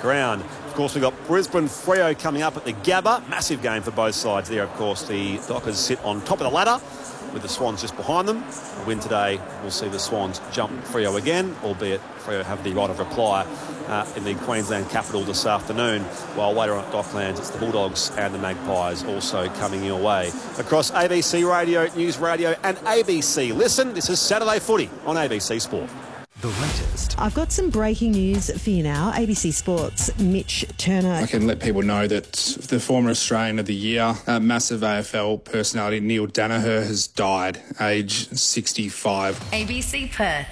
ground. Of course, we've got Brisbane Freo coming up at the Gabba. Massive game for both sides there. Of course, the Dockers sit on top of the ladder with the Swans just behind them. A win today will see the Swans jump Freo again, albeit Freo have the right of reply in the Queensland capital this afternoon. While later on at Docklands, it's the Bulldogs and the Magpies also coming your way. Across ABC Radio, News Radio and ABC Listen, this is Saturday Footy on ABC Sport. The latest. I've got some breaking news for you now. ABC Sports' Mitch Turner. I can let people know that the former Australian of the Year, massive AFL personality Neil Danaher, has died, age 65. ABC Perth.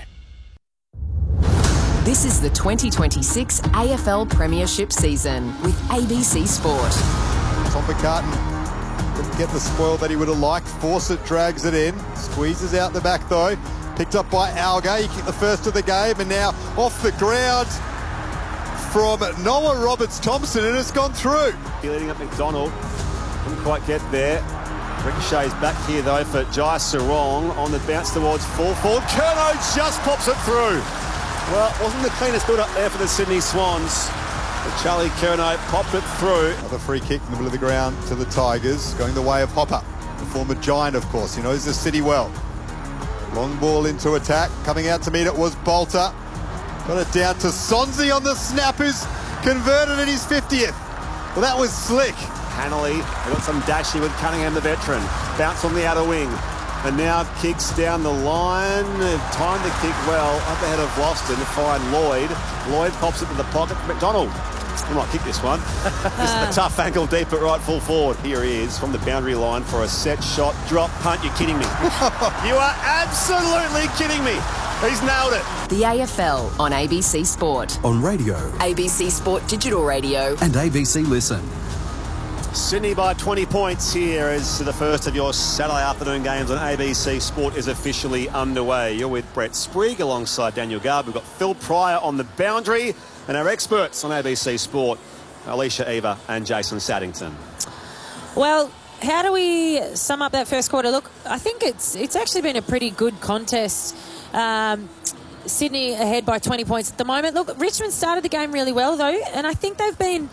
This is the 2026 AFL Premiership season with ABC Sport. Tom McCartan couldn't get the spoil that he would have liked. Fawcett drags it in, squeezes out the back though. Picked up by Alga. He kicked the first of the game and now off the ground from Noah Roberts-Thompson, and it's gone through. Leading up McDonald. Couldn't quite get there. Ricochet's back here though for Jai Sarong on the bounce towards full forward. Curnow just pops it through. Well, it wasn't the cleanest build up there for the Sydney Swans, but Charlie Curnow popped it through. Another free kick in the middle of the ground to the Tigers, going the way of Hopper, the former Giant, of course. He knows the city well. Long ball into attack. Coming out to meet it was Bolter. Got it down to Sonzi on the snap, who's converted at his 50th. Well, that was slick. Hanley, they got some dashy with Cunningham, the veteran. Bounce on the outer wing. And now kicks down the line. Timed the kick well. Up ahead of Boston to find Lloyd. Lloyd pops it to the pocket for McDonald. He might kick this one. This is a tough ankle deep at right full forward. Here he is from the boundary line for a set shot. Drop punt. You're kidding me. You are absolutely kidding me. He's nailed it. The AFL on ABC Sport. On radio. ABC Sport Digital Radio. And ABC Listen. Sydney by 20 points here as the first of your Saturday afternoon games on ABC Sport is officially underway. You're with Brett Sprigg alongside Daniel Garb. We've got Phil Pryor on the boundary and our experts on ABC Sport, Alicia Eva and Jason Saddington. Well, how do we sum up that first quarter? Look, I think it's actually been a pretty good contest. Sydney ahead by 20 points at the moment. Look, Richmond started the game really well though, and I think they've been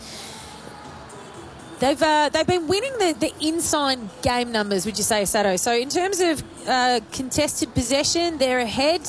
winning the inside game numbers, would you say, Sato? So in terms of contested possession, they're ahead.